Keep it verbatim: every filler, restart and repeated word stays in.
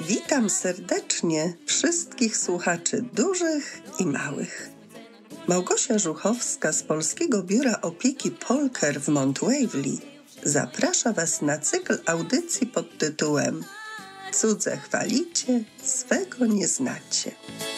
Witam serdecznie wszystkich słuchaczy dużych i małych. Małgosia Żuchowska z Polskiego Biura Opieki Polcare w Mount Waverly zaprasza Was na cykl audycji pod tytułem Cudze chwalicie, swego nie znacie.